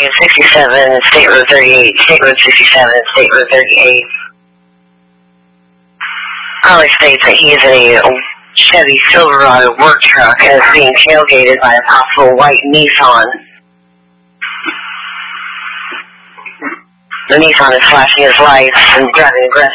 67, State Road 38, State Road 67, State Road 38. Probably states that he is in a Chevy Silverado work truck and is being tailgated by a possible white Nissan. The Nissan is flashing his lights and driving aggressively.